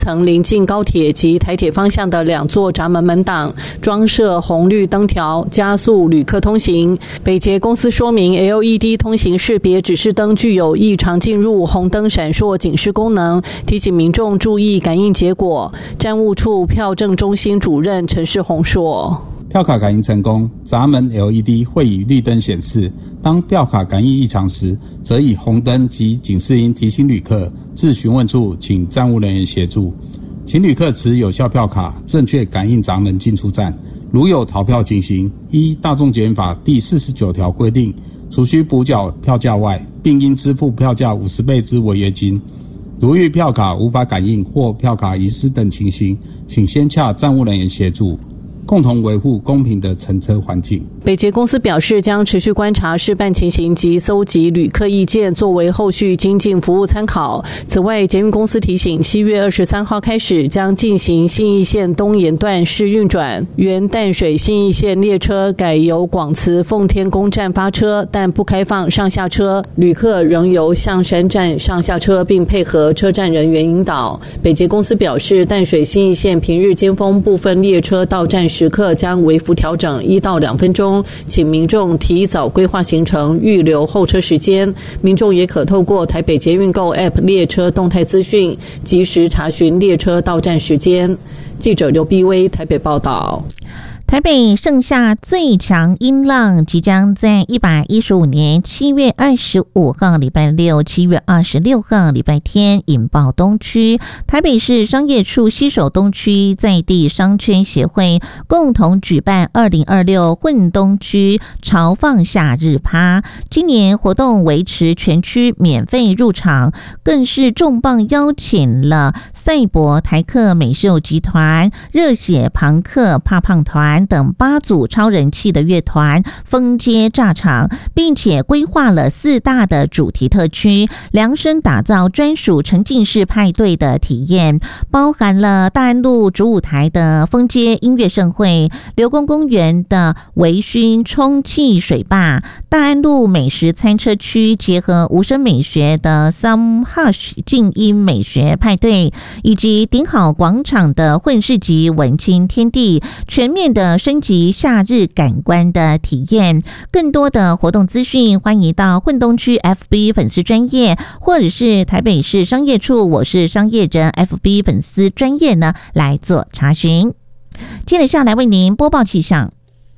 曾临近高铁及台铁方向的2座闸门门挡，装设红绿灯条，加速旅客通行。北捷公司说明 ，LED 通行识别指示灯具有异常进入红灯闪烁警示功能，提醒民众注意感应结果。站务处票证中心主任陈世宏说。 票卡感应成功，闸门 LED 会以绿灯显示，当票卡感应异常时，则以红灯及警示音提醒旅客，至询问处请站务人员协助。请旅客持有效票卡，正确感应闸门进出站。如有逃票情形，依大众捷运法第49条规定，除需补缴票价外，并应支付票价50倍之违约金。如遇票卡无法感应或票卡遗失等情形，请先洽站务人员协助，共同维护公平的乘车环境。 北捷公司表示，将持续观察事办情形及搜集旅客意见，作为后续精进服务参考。此外，捷运公司提醒，7月23号开始将进行信义线东沿段试运转，原淡水信义线列车改由广慈奉天宫站发车，但不开放上下车，旅客仍由象山站上下车，并配合车站人员引导。北捷公司表示，淡水信义线平日尖峰部分列车到站时刻将微幅调整1到2分钟，请民众提早规划行程，预留候车时间。民众也可透过台北捷运购 App 列车动态资讯，及时查询列车到站时间。记者刘碧薇台北报道。 台北盛夏最强音浪即将在115年7月25号礼拜六、7月26号礼拜天引爆东区。台北市商业处携手东区在地商圈协会共同举办2026混东区潮放夏日趴。今年活动维持全区免费入场，更是重磅邀请了赛博台客美秀集团、热血朋克怕胖团等8组超人气的乐团封街炸场，并且规划了4大的主题特区，量身打造专属沉浸式派对的体验，包含了大安路主舞台的封街音乐盛会、刘公公园的微醺充气水坝、大安路美食餐车区结合无声美学的 Some Hush 静音美学派对，以及顶好广场的混市集文青天地，全面的升级夏日感官的体验。更多的活动资讯，欢迎到混东区 FB 粉丝专页，或者是台北市商业处我是商业人 FB 粉丝专页呢来做查询。接着下来为您播报气象。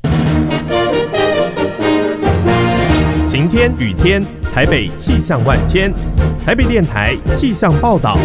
晴天雨天，台北气象万千。台北电台气象报道。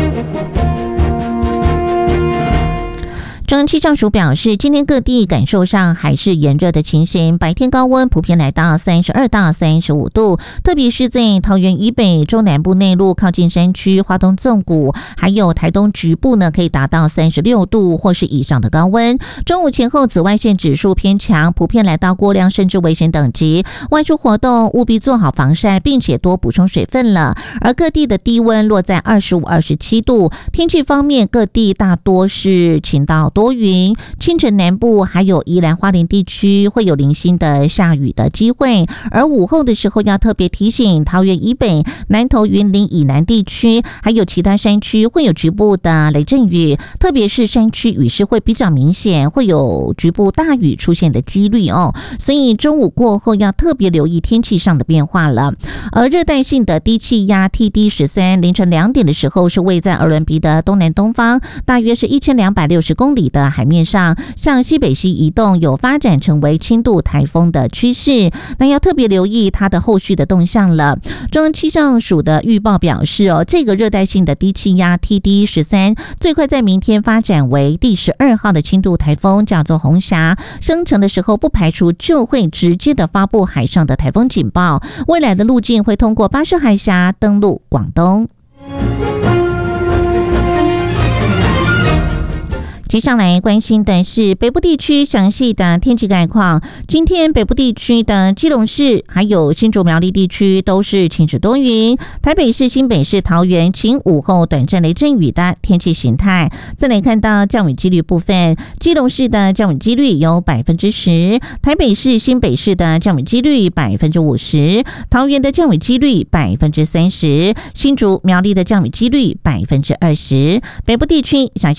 中央气象署表示，今天各地感受上还是炎热的情形，白天高温普遍来到32到35度，特别是在桃园以北、中南部内陆靠近山区、花东纵谷，还有台东局部呢，可以达到36度或是以上的高温。中午前后紫外线指数偏强，普遍来到过量甚至危险等级，外出活动务必做好防晒，并且多补充水分了。而各地的低温落在25、27度。天气方面，各地大多是晴到多云，清晨南部还有宜兰花莲地区会有零星的下雨的机会，而午后的时候要特别提醒桃园以北、南投云林以南地区还有其他山区会有局部的雷阵雨，特别是山区雨势会比较明显，会有局部大雨出现的几率哦，所以中午过后要特别留意天气上的变化了。而热带性的低气压 TD13 凌晨2点的时候是位在儿伦比的东南东方，大约是1260公里的海面上，向西北西移动，有发展成为轻度台风的趋势。那要特别留意它的后续的动向了。中央气象署的预报表示这个热带性的低气压 TD13 最快在明天发展为第12号的轻度台风，叫做红霞。生成的时候不排除就会直接的发布海上的台风警报，未来的路径会通过巴士海峡登陆广东。 接下来关心的是北部地区详细的天气概况。今天北部地区的基隆市还有新竹苗栗地区都是晴至多云，台北市、新北市、桃园晴午后短暂雷阵雨的天气形态。再来看到降雨几率部分，基隆市的降雨几率有 10%， 台北市、新北市的降雨几率 50%， 桃园的降雨几率 30%， 新竹苗栗的降雨几率 20%。北部地区详细